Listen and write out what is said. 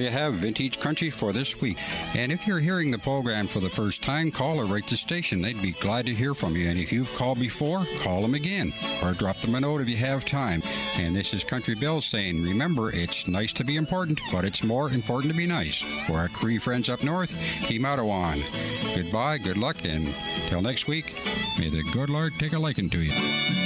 you have, Vintage Country, for this week. And if you're hearing the program for the first time, call or write the station. They'd be glad to hear from you. And if you've called before, call them again or drop them a note if you have time. And this is Country Bill saying, remember, it's nice to be important, but it's more important to be nice. For our Cree friends up north, Kimatawan. Goodbye, good luck, and till next week, may the good Lord take a liking to you.